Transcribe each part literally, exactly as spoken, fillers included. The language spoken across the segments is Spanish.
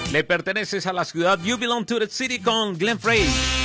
Le perteneces a la ciudad. You Belong to the City con Glenn Frey.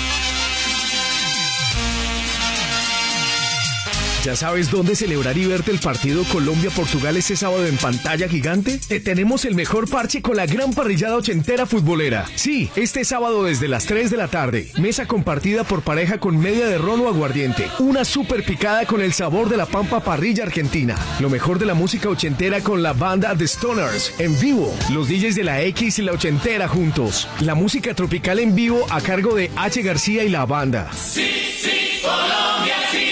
¿Ya sabes dónde celebrar y verte el partido Colombia-Portugal este sábado en pantalla gigante? Te tenemos el mejor parche con la gran parrillada ochentera futbolera. Sí, este sábado desde las tres de la tarde. Mesa compartida por pareja con media de ron o aguardiente. Una super picada con el sabor de la pampa parrilla argentina. Lo mejor de la música ochentera con la banda The Stoners. En vivo, los D Js de la X y la ochentera juntos. La música tropical en vivo a cargo de H. García y la banda. Sí, sí, Colombia, sí.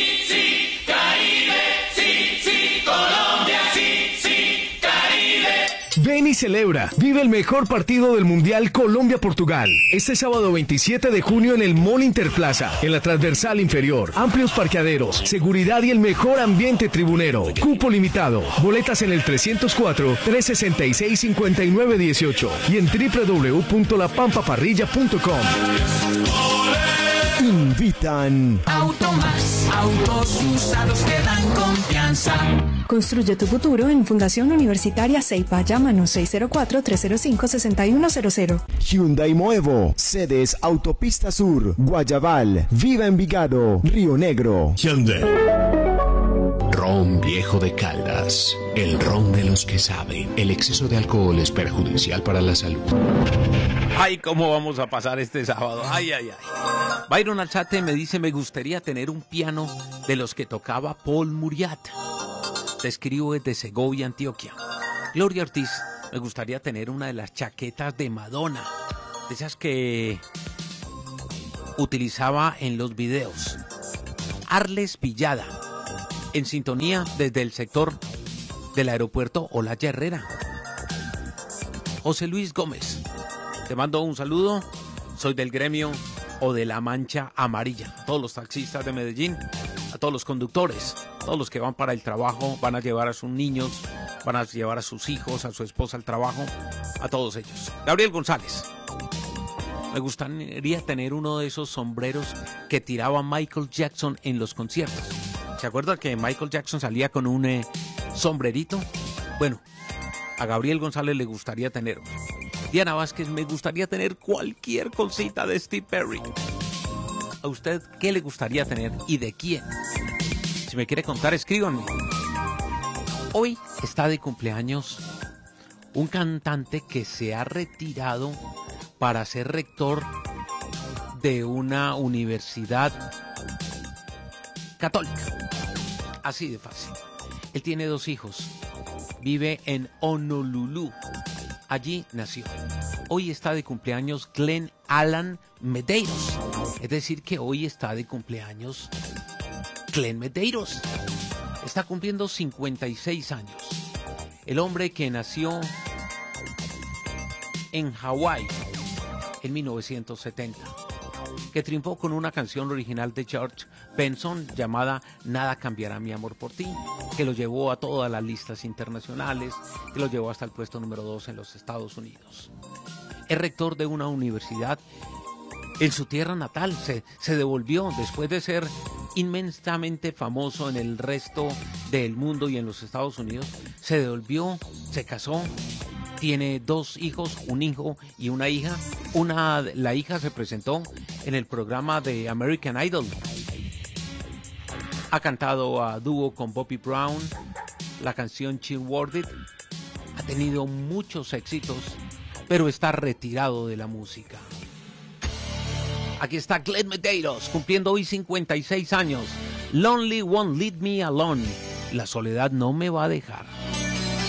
Ven y celebra. Vive el mejor partido del Mundial Colombia-Portugal. Este sábado veintisiete de junio en el Mall Interplaza, en la transversal inferior. Amplios parqueaderos, seguridad y el mejor ambiente tribunero. Cupo limitado. Boletas en el trescientos cuatro, trescientos sesenta y seis, cincuenta y nueve dieciocho y en doble u doble u doble u punto la pampa parrilla punto com. Invitan Automax, autos usados que dan confianza. Construye tu futuro en Fundación Universitaria Ceipa. Llámanos seis cero cuatro, tres cero cinco, seis uno cero cero. Hyundai Moevo, sedes Autopista Sur, Guayabal, Viva Envigado, Río Negro. Hyundai. Ron Viejo de Caldas, el ron de los que saben. El exceso de alcohol es perjudicial para la salud. Ay, ¿cómo vamos a pasar este sábado? Ay, ay, ay. Byron Alzate me dice, me gustaría tener un piano de los que tocaba Paul Muriat. Te escribo desde Segovia, Antioquia. Gloria Ortiz, me gustaría tener una de las chaquetas de Madonna, de esas que utilizaba en los videos. Arles Villada, en sintonía desde el sector del aeropuerto Olaya Herrera. José Luis Gómez, te mando un saludo, soy del gremio o de la Mancha Amarilla. A todos los taxistas de Medellín, a todos los conductores, todos los que van para el trabajo, van a llevar a sus niños, van a llevar a sus hijos, a su esposa al trabajo, a todos ellos. Gabriel González, me gustaría tener uno de esos sombreros que tiraba Michael Jackson en los conciertos. ¿Se acuerdan que Michael Jackson salía con un eh, sombrerito? Bueno, a Gabriel González le gustaría tener uno. Diana Vázquez, me gustaría tener cualquier cosita de Steve Perry. ¿A usted qué le gustaría tener y de quién? Si me quiere contar, escríbanme. Hoy está de cumpleaños un cantante que se ha retirado para ser rector de una universidad católica. Así de fácil. Él tiene dos hijos. Vive en Honolulu. Allí nació. Hoy está de cumpleaños Glenn Alan Medeiros. Es decir, que hoy está de cumpleaños Glenn Medeiros. Está cumpliendo cincuenta y seis años. El hombre que nació en Hawái en mil novecientos setenta. Que triunfó con una canción original de George Benson llamada Nada cambiará mi amor por ti, que lo llevó a todas las listas internacionales, que lo llevó hasta el puesto número dos en los Estados Unidos. Es rector de una universidad en su tierra natal, se, se devolvió después de ser inmensamente famoso en el resto del mundo y en los Estados Unidos, se devolvió, se casó. Tiene dos hijos, un hijo y una hija. Una, la hija se presentó en el programa de American Idol. Ha cantado a dúo con Bobby Brown, la canción Cheerworded. Ha tenido muchos éxitos, pero está retirado de la música. Aquí está Glenn Medeiros, cumpliendo hoy cincuenta y seis años. Lonely Won't Leave Me Alone. La soledad no me va a dejar.